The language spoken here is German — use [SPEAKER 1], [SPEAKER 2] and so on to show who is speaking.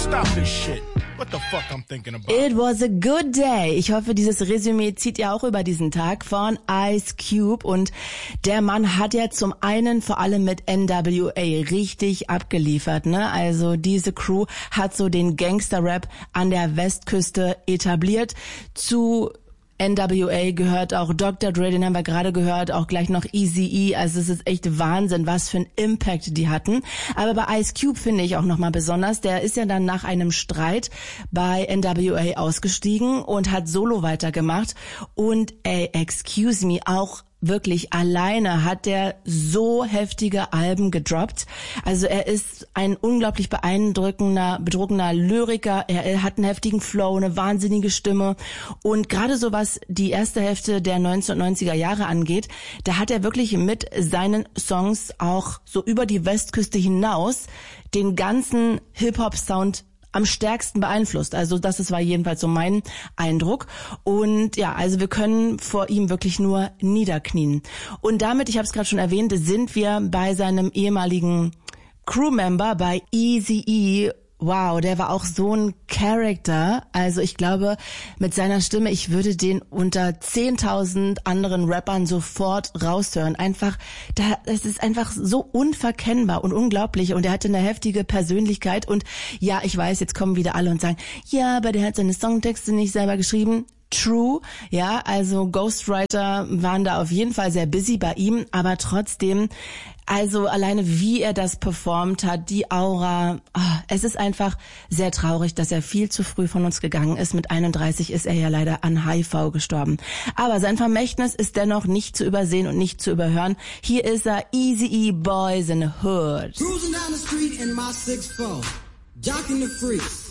[SPEAKER 1] stop this shit. What the fuck I'm thinking about?
[SPEAKER 2] It was a good day. Ich hoffe, dieses Resümee zieht ihr auch über diesen Tag von Ice Cube. Und der Mann hat ja zum einen vor allem mit NWA richtig abgeliefert, ne? Also diese Crew hat so den Gangster-Rap an der Westküste etabliert. Zu NWA gehört auch Dr. Dre, den haben wir gerade gehört, auch gleich noch Eazy-E. Also es ist echt Wahnsinn, was für ein Impact die hatten. Aber bei Ice Cube finde ich auch nochmal besonders, der ist ja dann nach einem Streit bei NWA ausgestiegen und hat solo weitergemacht. Und excuse me, auch wirklich alleine hat der so heftige Alben gedroppt. Also er ist ein unglaublich beeindruckender Lyriker. Er hat einen heftigen Flow, eine wahnsinnige Stimme. Und gerade so was die erste Hälfte der 1990er Jahre angeht, da hat er wirklich mit seinen Songs auch so über die Westküste hinaus den ganzen Hip-Hop-Sound am stärksten beeinflusst. Also das war jedenfalls so mein Eindruck. Und ja, also wir können vor ihm wirklich nur niederknien. Und damit, ich habe es gerade schon erwähnt, sind wir bei seinem ehemaligen Crewmember, bei Eazy-E. Wow, der war auch so ein Character. Also ich glaube, mit seiner Stimme, ich würde den unter 10.000 anderen Rappern sofort raushören. Es ist einfach so unverkennbar und unglaublich. Und er hatte eine heftige Persönlichkeit. Und ja, ich weiß, jetzt kommen wieder alle und sagen, ja, aber der hat seine Songtexte nicht selber geschrieben. True, ja, also Ghostwriter waren da auf jeden Fall sehr busy bei ihm, aber trotzdem, also alleine wie er das performt hat, die Aura, es ist einfach sehr traurig, dass er viel zu früh von uns gegangen ist. Mit 31 ist er ja leider an HIV gestorben. Aber sein Vermächtnis ist dennoch nicht zu übersehen und nicht zu überhören. Hier ist er, Eazy-E, Boys in the Hood.
[SPEAKER 3] Cruising down the street in my 6'4", jocking the freaks.